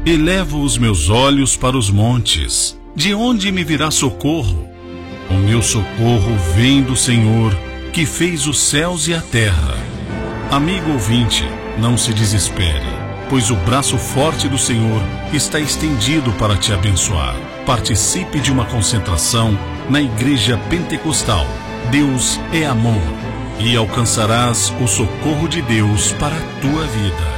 Elevo os meus olhos para os montes. De onde me virá socorro? O meu socorro vem do Senhor, que fez os céus e a terra. Amigo ouvinte, não se desespere, pois o braço forte do Senhor está estendido para te abençoar. Participe de uma concentração na Igreja Pentecostal. Deus é amor, e alcançarás o socorro de Deus para a tua vida.